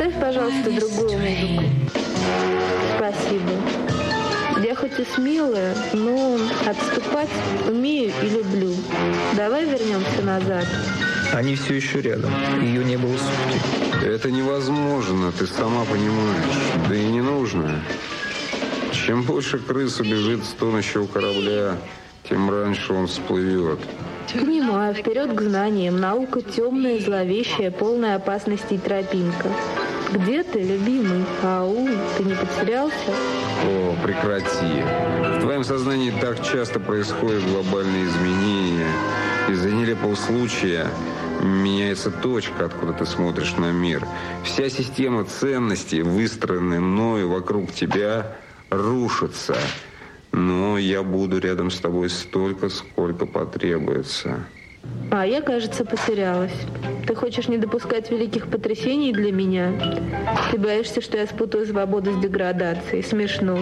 Поставь, пожалуйста, другую музыку. Спасибо. Я хоть и смелая, но отступать умею и люблю. Давай вернемся назад. Они все еще рядом. Ее не было сутки. Это невозможно, ты сама понимаешь. Да и не нужно. Чем больше крыс убежит с тонущего корабля, тем раньше он всплывет. Понимаю, вперед к знаниям. Наука темная, зловещая, полная опасностей тропинка. Где ты, любимый? Ау, ты не потерялся? О, прекрати. В твоем сознании так часто происходят глобальные изменения. Из-за нелепого случая меняется точка, откуда ты смотришь на мир. Вся система ценностей, выстроенная мною вокруг тебя, рушится. Но я буду рядом с тобой столько, сколько потребуется. А я, кажется, потерялась. Ты хочешь не допускать великих потрясений для меня? Ты боишься, что я спутаю свободу с деградацией? Смешно.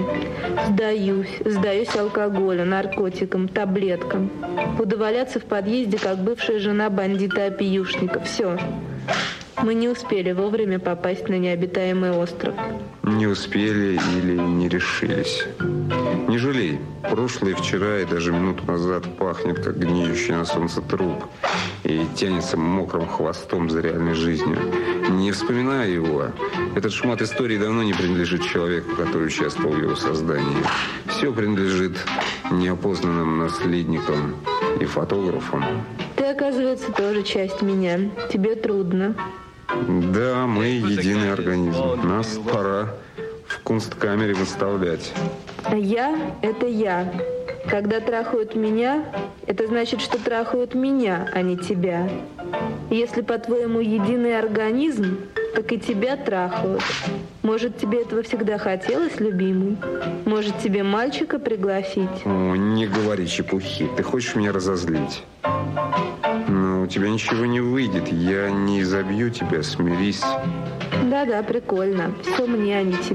Сдаюсь алкоголю, наркотикам, таблеткам. Буду валяться в подъезде, как бывшая жена бандита-опиюшника. Все. Мы не успели вовремя попасть на необитаемый остров. Не успели или не решились. Не жалей. Прошлое, вчера и даже минуту назад пахнет, как гниющий на солнце труп. И тянется мокрым хвостом за реальной жизнью. Не вспоминая его, этот шмат истории давно не принадлежит человеку, который участвовал в его создании. Все принадлежит неопознанным наследникам и фотографам. Ты, оказывается, тоже часть меня. Тебе трудно. Да, мы единый организм. Нас пора в кунсткамере выставлять. А я – это я. Когда трахают меня, это значит, что трахают меня, а не тебя. Если, по-твоему, единый организм, так и тебя трахают. Может, тебе этого всегда хотелось, любимый? Может, тебе мальчика пригласить? О, не говори чепухи. Ты хочешь меня разозлить? Но у тебя ничего не выйдет. Я не изобью тебя, смирись. Да-да, прикольно. Все мне, а не тебе.